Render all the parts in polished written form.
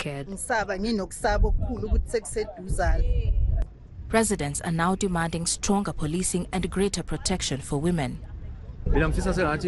scared. Residents are now demanding stronger policing and greater protection for women. I am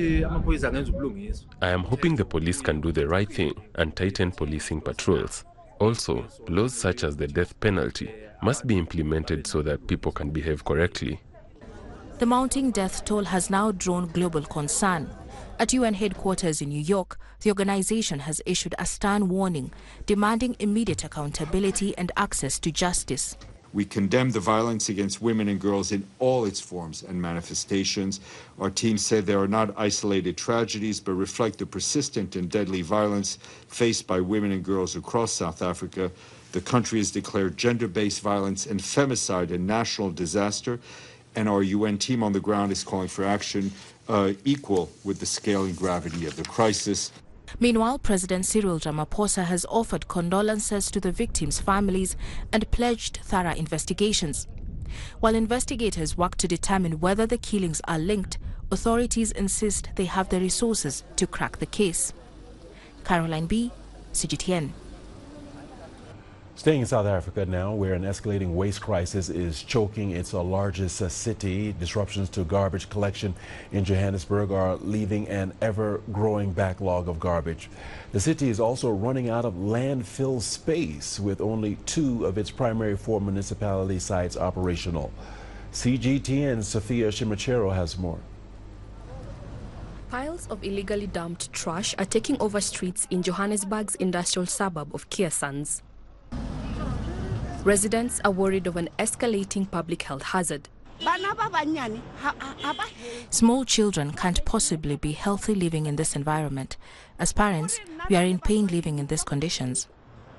hoping the police can do the right thing and tighten policing patrols. Also, laws such as the death penalty must be implemented so that people can behave correctly. The mounting death toll has now drawn global concern. At UN headquarters in New York, the organization has issued a stern warning demanding immediate accountability and access to justice. We condemn the violence against women and girls in all its forms and manifestations. Our team said they are not isolated tragedies, but reflect the persistent and deadly violence faced by women and girls across South Africa. The country has declared gender-based violence and femicide a national disaster, and our UN team on the ground is calling for action equal with the scale and gravity of the crisis. Meanwhile, President Cyril Ramaphosa has offered condolences to the victims' families and pledged thorough investigations. While investigators work to determine whether the killings are linked, authorities insist they have the resources to crack the case. Caroline B., CGTN. Staying in South Africa now, where an escalating waste crisis is choking its largest city. Disruptions to garbage collection in Johannesburg are leaving an ever-growing backlog of garbage. The city is also running out of landfill space, with only 2 of its primary 4 municipality sites operational. CGTN's Sophia Shimachero has more. Piles of illegally dumped trash are taking over streets in Johannesburg's industrial suburb of Kearsans. Residents are worried of an escalating public health hazard. Small children can't possibly be healthy living in this environment. As parents, we are in pain living in these conditions.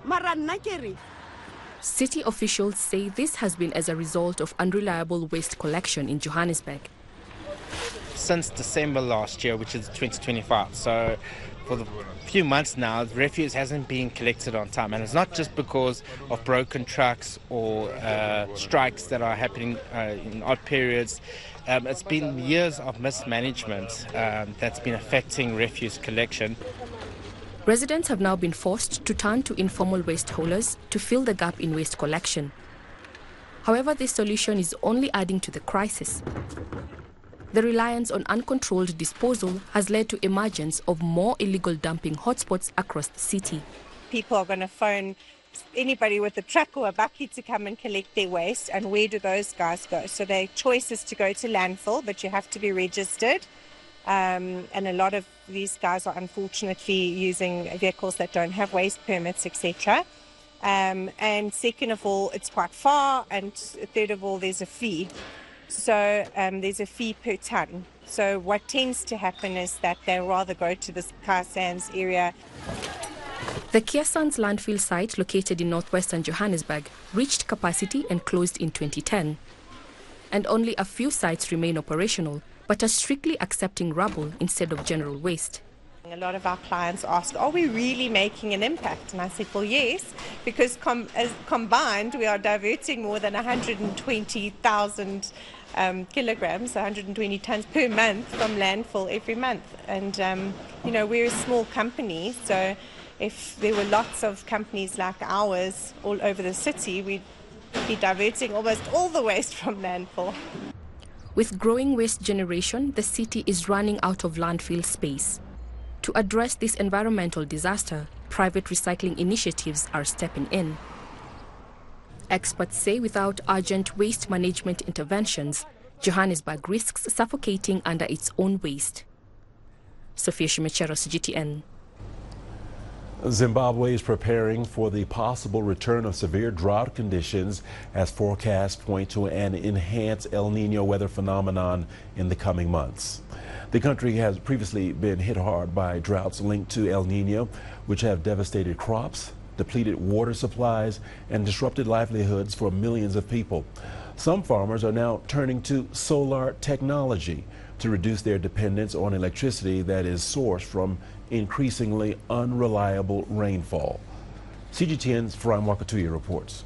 City officials say this has been as a result of unreliable waste collection in Johannesburg. Since December last year, which is 2025, so for the few months now, refuse hasn't been collected on time, and it's not just because of broken trucks or strikes that are happening in odd periods. It's been years of mismanagement that's been affecting refuse collection. Residents have now been forced to turn to informal waste haulers to fill the gap in waste collection. However, this solution is only adding to the crisis. The reliance on uncontrolled disposal has led to emergence of more illegal dumping hotspots across the city. People are going to phone anybody with a truck or a bucket to come and collect their waste, and where do those guys go? So their choice is to go to landfill, but you have to be registered. And a lot of these guys are unfortunately using vehicles that don't have waste permits, etc. And second of all, it's quite far, and third of all, there's a fee. So there's a fee per ton. So what tends to happen is that they rather go to this Kearsans area. The Kearsans landfill site, located in northwestern Johannesburg, reached capacity and closed in 2010. And only a few sites remain operational, but are strictly accepting rubble instead of general waste. A lot of our clients ask, are we really making an impact? And I said, well, yes, because combined we are diverting more than 120,000 kilograms, 120 tons per month from landfill every month. And, we're a small company, so if there were lots of companies like ours all over the city, we'd be diverting almost all the waste from landfill. With growing waste generation, the city is running out of landfill space. To address this environmental disaster, private recycling initiatives are stepping in. Experts say without urgent waste management interventions, Johannesburg risks suffocating under its own waste. Sophia Shimachero, CGTN. Zimbabwe is preparing for the possible return of severe drought conditions as forecasts point to an enhanced El Nino weather phenomenon in the coming months. The country has previously been hit hard by droughts linked to El Nino, which have devastated crops, depleted water supplies, and disrupted livelihoods for millions of people. Some farmers are now turning to solar technology to reduce their dependence on electricity that is sourced from increasingly unreliable rainfall. CGTN's Fran Wakatuya reports.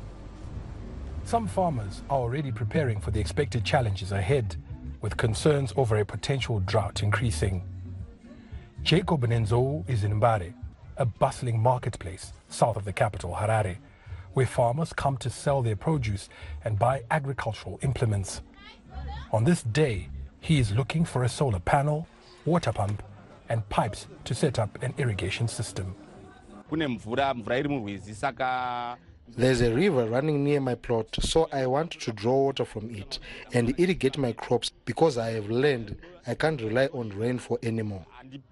Some farmers are already preparing for the expected challenges ahead, with concerns over a potential drought increasing. Jacob Nenzo is in Mbare, a bustling marketplace south of the capital, Harare, where farmers come to sell their produce and buy agricultural implements. On this day, he is looking for a solar panel, water pump, and pipes to set up an irrigation system. There's a river running near my plot, so I want to draw water from it and irrigate my crops because I have learned I can't rely on rainfall anymore.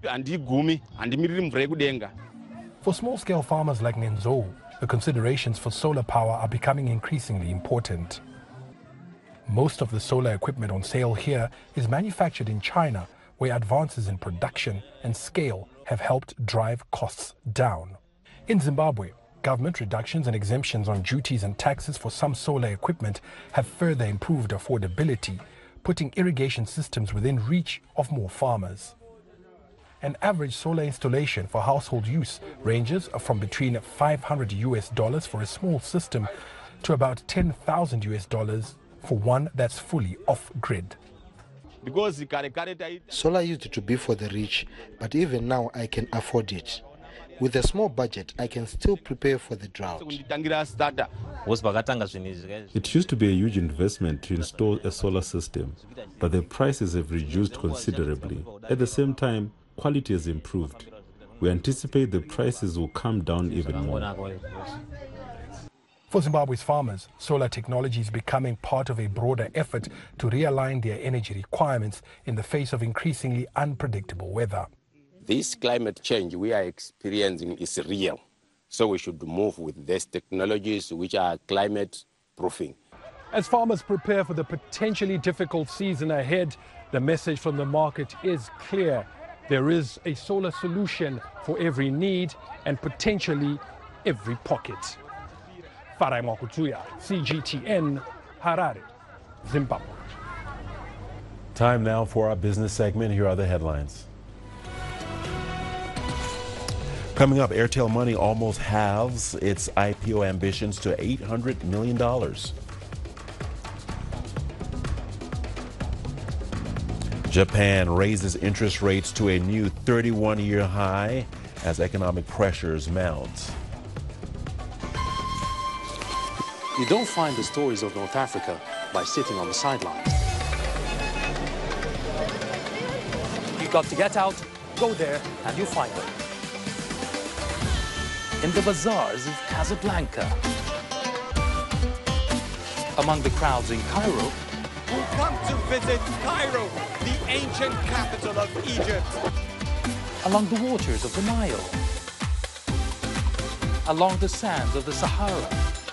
For small-scale farmers like Ngenzo, the considerations for solar power are becoming increasingly important. Most of the solar equipment on sale here is manufactured in China, where advances in production and scale have helped drive costs down. In Zimbabwe, government reductions and exemptions on duties and taxes for some solar equipment have further improved affordability, putting irrigation systems within reach of more farmers. An average solar installation for household use ranges from between $500 for a small system to about $10,000 for one that's fully off-grid. Solar used to be for the rich, but even now I can afford it. With a small budget, I can still prepare for the drought. It used to be a huge investment to install a solar system, but the prices have reduced considerably. At the same time, quality has improved. We anticipate the prices will come down even more. For Zimbabwe's farmers, solar technology is becoming part of a broader effort to realign their energy requirements in the face of increasingly unpredictable weather. This climate change we are experiencing is real, so we should move with these technologies which are climate proofing. As farmers prepare for the potentially difficult season ahead, the message from the market is clear. There is a solar solution for every need and potentially every pocket. Farai Mwakutuya, CGTN, Harare, Zimbabwe. Time now for our business segment. Here are the headlines. Coming up, Airtel Money almost halves its IPO ambitions to $800 million. Japan raises interest rates to a new 31-year high as economic pressures mount. You don't find the stories of North Africa by sitting on the sidelines. You've got to get out, go there, and you'll find them. In the bazaars of Casablanca, among the crowds in Cairo, who come to visit Cairo, the ancient capital of Egypt. Along the waters of the Nile, along the sands of the Sahara.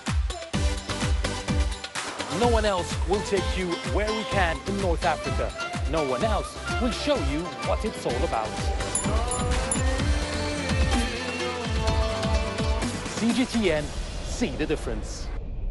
No one else will take you where we can in North Africa. No one else will show you what it's all about. CGTN, see the difference.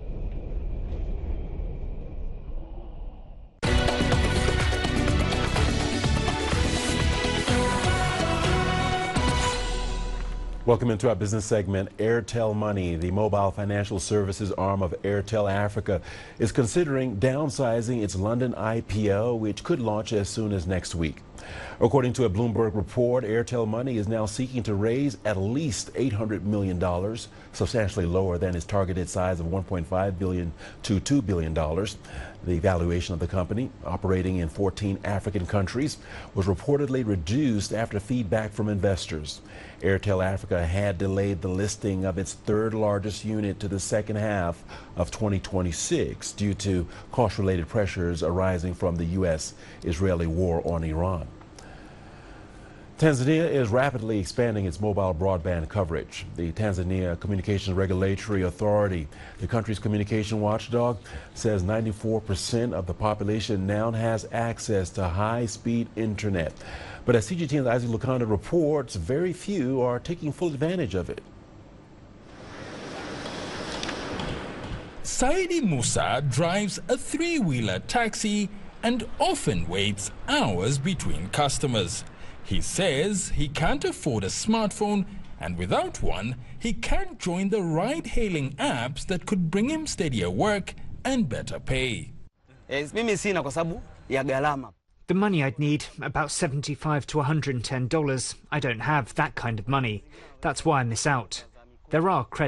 Welcome into our business segment. Airtel Money, the mobile financial services arm of Airtel Africa, is considering downsizing its London IPO, which could launch as soon as next week. According to a Bloomberg report, Airtel Money is now seeking to raise at least $800 million, substantially lower than its targeted size of $1.5 billion to $2 billion. The valuation of the company, operating in 14 African countries, was reportedly reduced after feedback from investors. Airtel Africa had delayed the listing of its third largest unit to the second half of 2026 due to cost-related pressures arising from the U.S.-Israeli war on Iran. Tanzania is rapidly expanding its mobile broadband coverage. The Tanzania Communications Regulatory Authority, the country's communication watchdog, says 94% of the population now has access to high-speed internet. But as CGTN's Isaac Lukanda reports, very few are taking full advantage of it. Saidi Musa drives a three-wheeler taxi and often waits hours between customers. He says he can't afford a smartphone, and without one, he can't join the ride-hailing apps that could bring him steadier work and better pay. The money I'd need, about $75 to $110. I don't have that kind of money. That's why I miss out. There are credit